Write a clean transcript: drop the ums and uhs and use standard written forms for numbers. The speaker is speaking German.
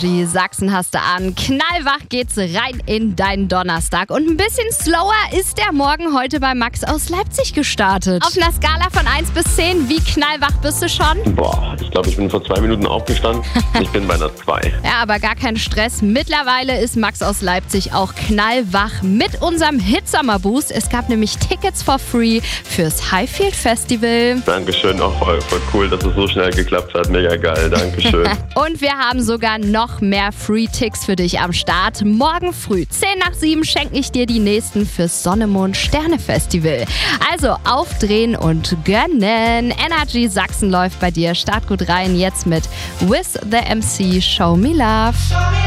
Energy Sachsen hast du an. Knallwach geht's rein in deinen Donnerstag. Und ein bisschen slower ist der Morgen heute bei Max aus Leipzig gestartet. Auf einer Skala von 1 bis 10, wie knallwach bist du schon? Boah, ich glaube, ich bin vor 2 Minuten aufgestanden. Ich bin bei einer 2. Ja, aber gar kein Stress. Mittlerweile ist Max aus Leipzig auch knallwach mit unserem Hitsummer-Boost. Es gab nämlich Tickets for free fürs Highfield Festival. Dankeschön, auch voll cool, dass es so schnell geklappt hat. Mega geil, Dankeschön. Und wir haben sogar noch mehr Free-Ticks für dich am Start. Morgen früh, 10 nach 7, schenke ich dir die nächsten fürs Sonne-Mond-Sterne-Festival. Also aufdrehen und gönnen. Energy Sachsen läuft bei dir. Start gut rein jetzt mit With the MC Show Me Love.